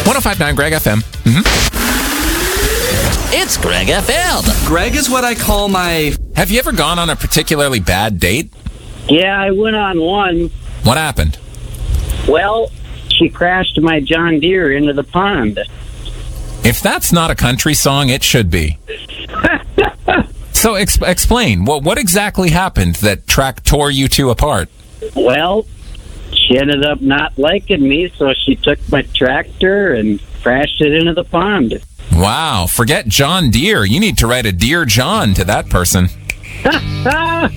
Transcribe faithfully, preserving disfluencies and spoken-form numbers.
one oh five point nine Greg F M. Mm-hmm. It's Greg F M. Greg is what I call my... Have you ever gone on a particularly bad date? Yeah, I went on one. What happened? Well, she crashed my John Deere into the pond. If that's not a country song, it should be. So ex- explain, what, what exactly happened that track tore you two apart? Well, she ended up not liking me, so she took my tractor and crashed it into the pond. Wow, forget John Deere. You need to write a Dear John to that person.